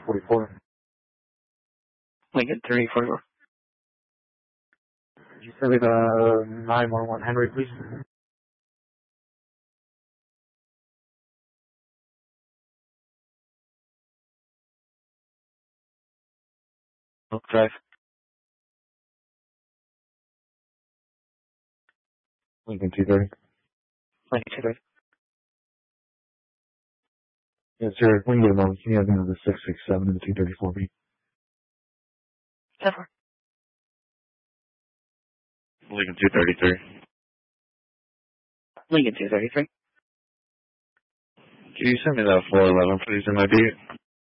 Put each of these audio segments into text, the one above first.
344. Lincoln 344. Could you send me the 911 Henry, please? Oak Drive. Lincoln 230. Lincoln 230. Yes, sir. When you get a moment, can you have the 667 and the 234B? 10-4. Lincoln 233. Lincoln 233. Can you send me that 411, please, in my beat?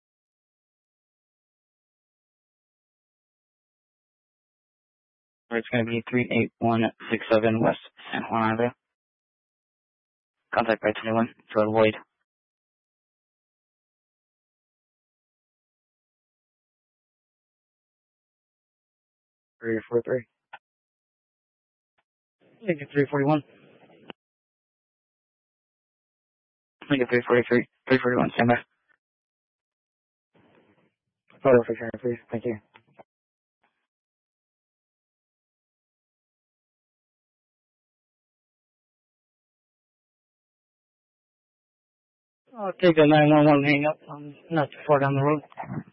It's going to be 38167 West San Juan Avenue. Contact by 21 for Lloyd. Three four three. Lincoln 341. Lincoln 343. 341. Stand by. Photo for Sharon, please. Thank you. I'll take a 911 hang up. Not too far down the road.